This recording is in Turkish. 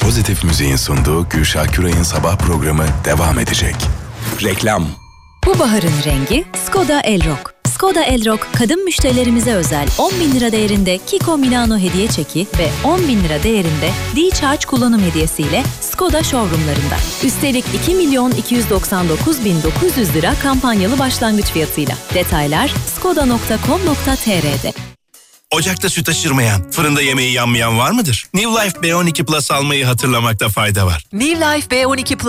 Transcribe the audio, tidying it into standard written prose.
Pozitif Müziğin sunduğu Gülşah Küray'ın sabah programı devam edecek. Reklam. Bu baharın rengi Skoda Elrock. Skoda Elrock, kadın müşterilerimize özel 10.000 lira değerinde Kiko Milano hediye çeki ve 10.000 lira değerinde D-Charge kullanım hediyesiyle Skoda showroomlarında. Üstelik 2.299.900 lira kampanyalı başlangıç fiyatıyla. Detaylar skoda.com.tr'de. Ocakta süt taşırmayan, fırında yemeği yanmayan var mıdır? New Life B12 Plus almayı hatırlamakta fayda var. New Life B12 Plus